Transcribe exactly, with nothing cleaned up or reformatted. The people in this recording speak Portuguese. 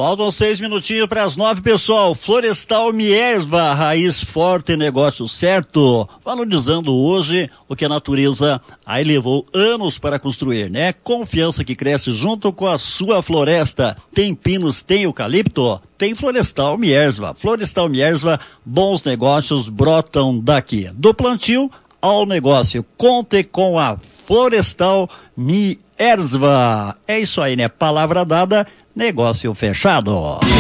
Faltam seis minutinhos para as nove, pessoal. Florestal Mierva, raiz forte, negócio certo. Valorizando hoje o que a natureza aí levou anos para construir, né? Confiança que cresce junto com a sua floresta. Tem pinos, tem eucalipto, tem Florestal Mierva. Florestal Mierva, bons negócios brotam daqui. Do plantio ao negócio. Conte com a Florestal Mierva. É isso aí, né? Palavra dada, negócio fechado.